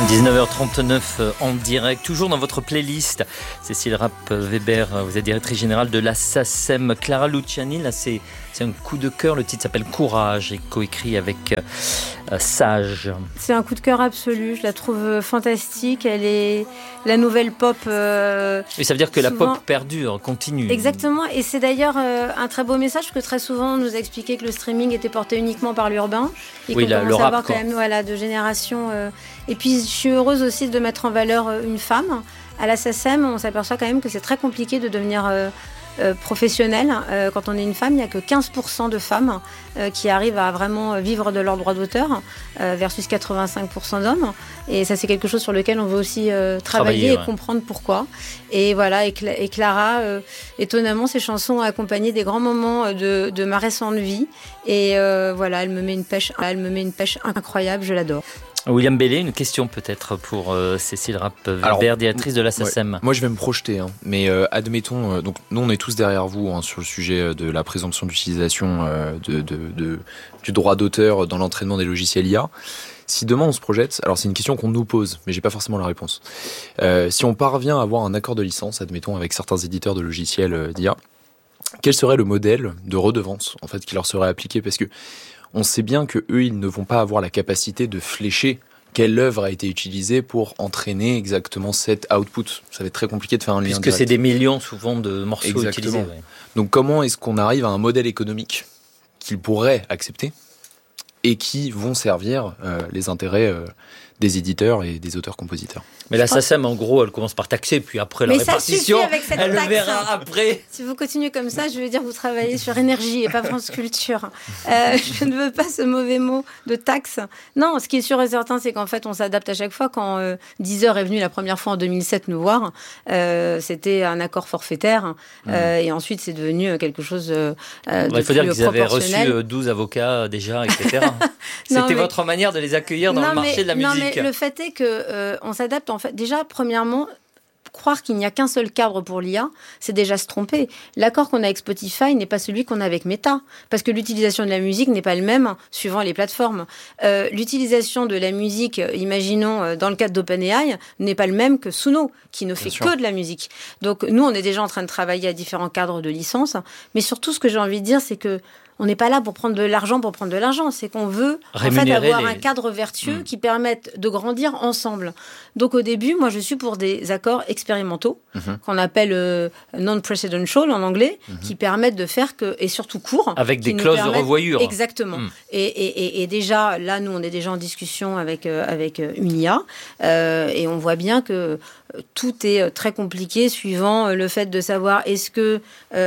19h39 en direct, toujours dans votre playlist. Cécile Rapp-Weber, vous êtes directrice générale de la SACEM. Clara Luciani, là c'est un coup de cœur, le titre s'appelle Courage et coécrit avec Sage. C'est un coup de cœur absolu, je la trouve fantastique, elle est la nouvelle pop. Et ça veut dire que souvent, la pop perdure, continue. Exactement, et c'est d'ailleurs un très beau message, parce que très souvent on nous a expliqué que le streaming était porté uniquement par l'urbain. Et oui, qu'on commence à avoir quand même de génération. Et puis je suis heureuse aussi de mettre en valeur une femme. À la SACEM, on s'aperçoit quand même que c'est très compliqué de devenir professionnelle. Quand on est une femme, il n'y a que 15% de femmes qui arrivent à vraiment vivre de leur droit d'auteur versus 85% d'hommes. Et ça, c'est quelque chose sur lequel on veut aussi travailler et comprendre pourquoi. Et voilà, et Clara, étonnamment, ses chansons ont accompagné des grands moments de ma récente vie. Et voilà, elle me met une pêche incroyable, je l'adore. William Bellet, une question peut-être pour Cécile Rapp-Weber, directrice de la SACEM. Ouais, moi je vais me projeter, mais admettons, donc nous on est tous derrière vous sur le sujet de la présomption d'utilisation du droit d'auteur dans l'entraînement des logiciels IA. Si demain on se projette, alors c'est une question qu'on nous pose, mais j'ai pas forcément la réponse. Si on parvient à avoir un accord de licence, admettons avec certains éditeurs de logiciels d'IA, quel serait le modèle de redevance en fait qui leur serait appliqué ? Parce que on sait bien que eux, ils ne vont pas avoir la capacité de flécher quelle œuvre a été utilisée pour entraîner exactement cet output. Ça va être très compliqué de faire un lien direct. Puisque c'est des millions souvent de morceaux utilisés. Ouais. Donc comment est-ce qu'on arrive à un modèle économique qu'ils pourraient accepter et qui vont servir les intérêts des éditeurs et des auteurs-compositeurs. Mais la SACEM, en gros, elle commence par taxer, puis après la répartition, elle le verra après. Si vous continuez comme ça, je veux dire que vous travaillez sur énergie et pas France Culture. Je ne veux pas ce mauvais mot de taxe. Non, ce qui est sûr et certain, c'est qu'en fait, on s'adapte à chaque fois. Quand Deezer est venu la première fois en 2007 nous voir, c'était un accord forfaitaire. Et ensuite, c'est devenu quelque chose de il faut dire qu'ils avaient reçu 12 avocats déjà, etc. C'était votre manière de les accueillir dans le marché de la musique. Mais le fait est que on s'adapte en fait. Déjà, premièrement, croire qu'il n'y a qu'un seul cadre pour l'IA, c'est déjà se tromper. L'accord qu'on a avec Spotify n'est pas celui qu'on a avec Meta, parce que l'utilisation de la musique n'est pas le même suivant les plateformes. L'utilisation de la musique, imaginons dans le cadre d'OpenAI, n'est pas le même que Suno, qui ne fait que de la musique. Donc nous, on est déjà en train de travailler à différents cadres de licence, mais surtout, ce que j'ai envie de dire, c'est que on n'est pas là pour prendre de l'argent pour prendre de l'argent. C'est qu'on veut en fait avoir un cadre vertueux qui permette de grandir ensemble. Donc au début, moi je suis pour des accords expérimentaux qu'on appelle non-precedential en anglais, qui permettent de faire que, et surtout courts. Avec des clauses de revoyure. Exactement. Et déjà, là, nous, on est déjà en discussion avec une IA. Et on voit bien que tout est très compliqué suivant le fait de savoir est-ce que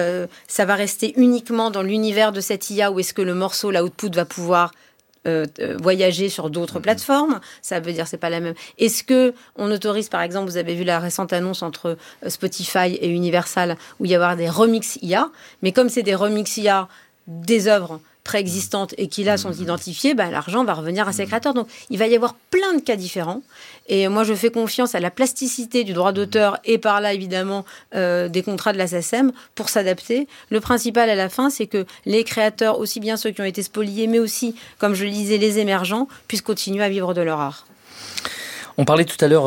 ça va rester uniquement dans l'univers de cette IA ou est-ce que le morceau, l'output va pouvoir voyager sur d'autres plateformes. Ça veut dire c'est pas la même. Est-ce que on autorise, par exemple, vous avez vu la récente annonce entre Spotify et Universal où il y avoir des remix IA, mais comme c'est des remix IA des œuvres préexistantes et qui là sont identifiées, l'argent va revenir à ses créateurs. Donc il va y avoir plein de cas différents. Et moi je fais confiance à la plasticité du droit d'auteur et par là évidemment des contrats de la SACEM pour s'adapter. Le principal à la fin, c'est que les créateurs, aussi bien ceux qui ont été spoliés, mais aussi, comme je le disais, les émergents, puissent continuer à vivre de leur art. On parlait tout à l'heure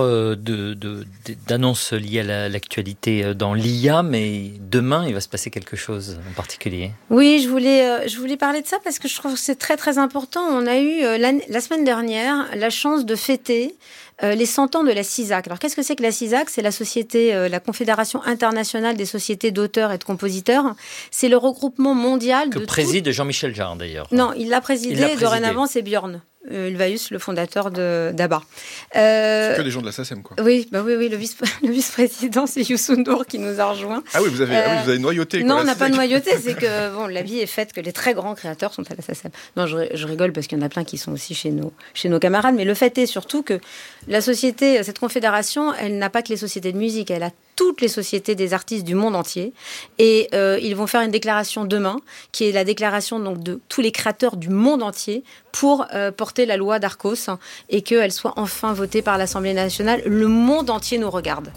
d'annonces liées à l'actualité dans l'IA, mais demain, il va se passer quelque chose en particulier. Oui, je voulais parler de ça parce que je trouve que c'est très très important. On a eu la semaine dernière la chance de fêter les 100 ans de la CISAC. Alors, qu'est-ce que c'est que la CISAC ? C'est la société, la Confédération internationale des sociétés d'auteurs et de compositeurs. C'est le regroupement mondial que préside Jean-Michel Jarre, d'ailleurs. Non, il l'a présidé. Dorénavant, c'est Björn Ulvaeus, le fondateur d'ABBA. C'est que des gens de la SACEM, quoi. Oui, le vice-président, c'est Youssou N'Dour qui nous a rejoints. Ah oui, vous avez noyauté. Non, on n'a pas noyauté, c'est que la vie est faite que les très grands créateurs sont à la SACEM. Non, je rigole parce qu'il y en a plein qui sont aussi chez nos camarades, mais le fait est surtout que la société, cette confédération, elle n'a pas que les sociétés de musique, elle a toutes les sociétés des artistes du monde entier. Et ils vont faire une déclaration demain, qui est la déclaration donc, de tous les créateurs du monde entier pour porter la loi d'Arcos et qu'elle soit enfin votée par l'Assemblée nationale. Le monde entier nous regarde.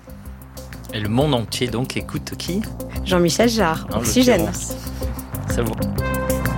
Et le monde entier, donc, écoute qui ? Jean-Michel Jarre, Oxygène. C'est bon.